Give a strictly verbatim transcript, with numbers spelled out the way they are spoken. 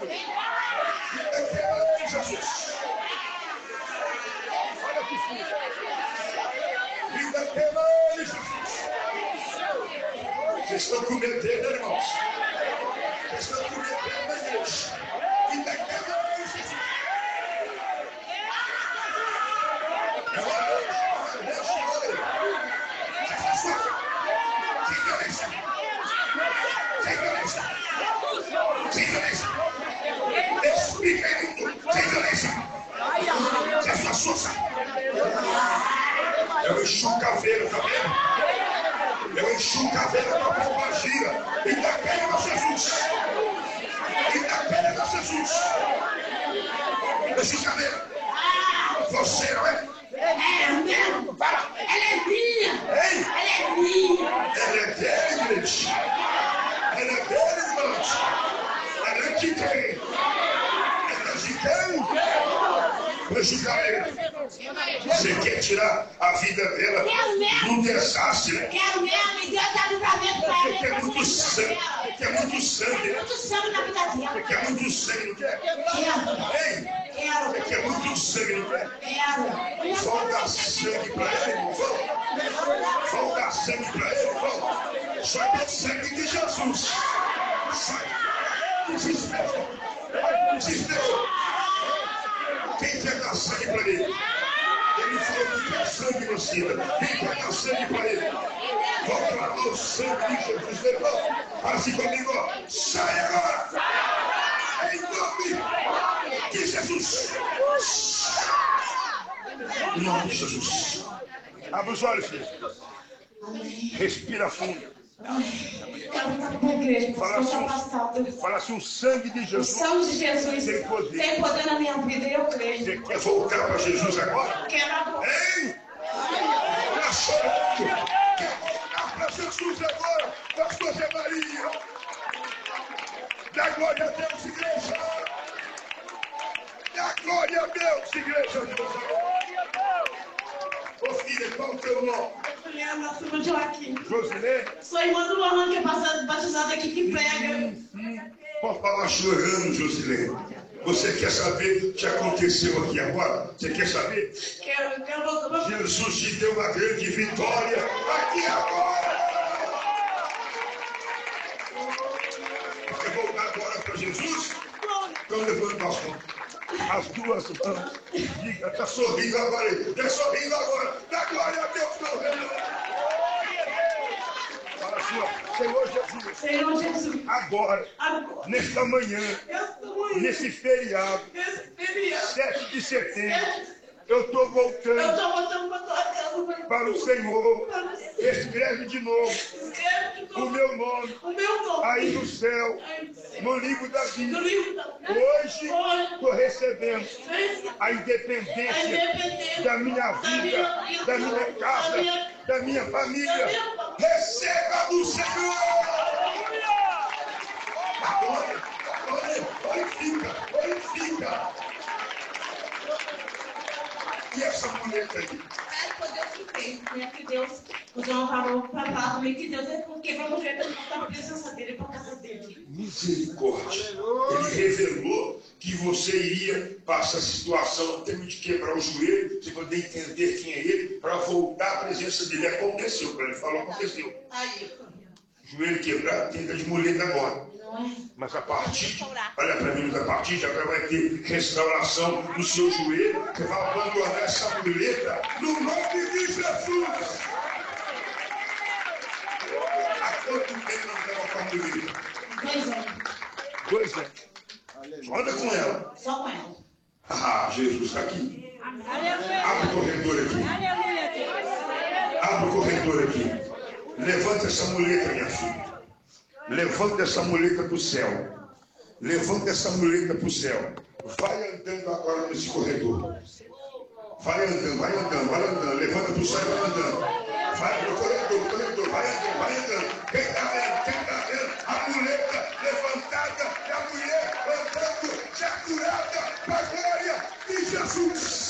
Vida que emana de Jesus. Olha que filho. Vida que emana de Jesus. Vocês estão cometendo, irmãos. Vocês estão cometendo na igreja. Vida que emana de Jesus. Sem violência. Sem violência. Espírito. Sem violência. Sem força. Eu encho o caveiro, tá vendo? Eu encho o caveiro com a pomba gira. E da pena de Jesus. E da pena de Jesus. Deixa o caveiro. Você não é? É mesmo? Fala. Ela é minha. Ei? Ela é minha. Ela é dele, igreja. Ela é dele, irmãos. Ela é de quem? Ela é de quem? Deixa o caveiro. Você quer tirar a vida dela num desastre, né? Quero mesmo, e Deus dá livramento pra ela. Porque é muito sangue, porque é muito sangue, né? Muito sangue na vida dela. Porque é muito sangue, não quer? Quero. Ei, Quero. porque é muito sangue, não quer? Quero. Vamos dar sangue pra ele, irmão, vamos. Vamos dar sangue pra ele, vamos. Só tem sangue de Jesus. Sai. Desespero. Desespero. Quem quer dar sangue pra ele? Ele falou que quer sangue no cima. Quem quer dar sangue pra ele? Vou clamar o sangue de Jesus. Levanta. Assim comigo, ó. Sai agora. Em nome de Jesus. Em nome de Jesus. Abra os olhos, filho. Respira fundo. Fala assim, fala assim, o sangue de O Jesus. sangue de Jesus Tem poder. tem poder na minha vida e eu creio. Você quer voltar para Jesus agora? Quero agora. Ei! Tá chorando! Quer voltar para Jesus agora? Pastor Zé Maria! Dá glória a Deus, igreja! Dá glória a Deus, igreja! Ô filha, qual o teu nome? Juliana Silva Joaquim. Josilene? Sou irmã do Lohan, que é batizada aqui, que prega. Pode falar chorando, Josilene. Você quer saber o que aconteceu aqui agora? Você quer saber? Quero, quero voltar. Jesus te deu uma grande vitória aqui agora. Quer voltar agora para Jesus? Então levanta as mãos. As duas mãos. Diga, está sorrindo agora. Está sorrindo agora. Dá glória a Deus, meu Deus. Fala assim, ó. Senhor Jesus. Senhor Jesus. Agora, Agora. nesta manhã, Esta manhã. nesse feriado, Nesse feriado. sete de setembro, eu estou Eu voltando estou voltando para tua casa. para o Senhor. Escreve de novo Escreve de o novo meu nome o meu nome. aí no céu, Aí no céu. no livro da No vida. livro da Hoje Hoje. estou recebendo a A independência independência da minha vida, da minha casa, da minha família. Receba do Senhor! Olha, olha, glorifica, glorifica. E essa mulher aí? É que Deus, o João falou para falar comigo que Deus é porque vamos ver como está a presença dele para a casa dele. Misericórdia. Ele revelou que você iria passar a situação tendo de quebrar o joelho, você poder entender quem é ele, para voltar à presença dele. Aconteceu, para ele falou, aconteceu. Aí, Joelho quebrado, tenta de muleta agora. não é? Mas a partir, olha para mim, a partir de agora vai ter restauração no seu joelho. Você vai abandonar essa muleta no nome de Jesus. Há quanto tempo não estava com a muleta? Dois anos. Dois anos. Anda com ela. Só com ela. Ah, Jesus está aqui. Abre o corredor aqui. Abre o corredor aqui. Levanta essa muleta, minha filha. Levanta essa muleta para o céu. Levanta essa muleta para o céu. Vai andando agora nesse corredor. Vai andando, vai andando, vai andando. Levanta para o céu e vai andando. Vai no corredor, corredor, vai andando, vai andando. Quem está vendo? Quem está vendo? A muleta levantada e a mulher andando já curada para a glória de Jesus.